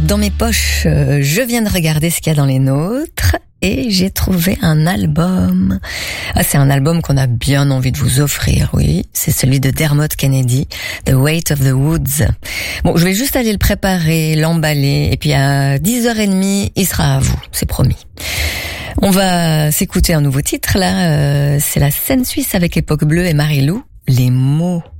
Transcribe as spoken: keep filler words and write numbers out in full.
dans mes poches, euh, je viens de regarder ce qu'il y a dans les nôtres et j'ai trouvé un album. Ah, c'est un album qu'on a bien envie de vous offrir, oui. C'est celui de Dermot Kennedy, The Weight of the Woods. Bon, je vais juste aller le préparer, l'emballer et puis à dix heures trente, il sera à vous, c'est promis. On va s'écouter un nouveau titre là, euh, c'est la scène suisse avec Époque Bleue et Marie-Lou, Les mots.